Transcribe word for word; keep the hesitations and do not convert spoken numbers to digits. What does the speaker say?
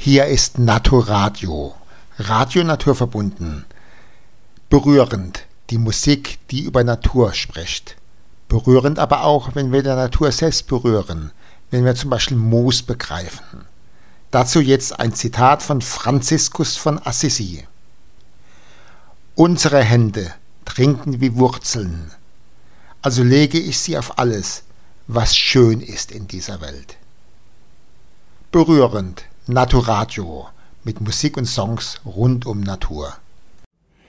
Hier ist Naturadio, Radio naturverbunden. Berührend, die Musik, die über Natur spricht. Berührend aber auch, wenn wir der Natur selbst berühren, wenn wir zum Beispiel Moos begreifen. Dazu jetzt ein Zitat von Franziskus von Assisi. Unsere Hände trinken wie Wurzeln, also lege ich sie auf alles, was schön ist in dieser Welt. Berührend, Naturadio, mit Musik und Songs rund um Natur.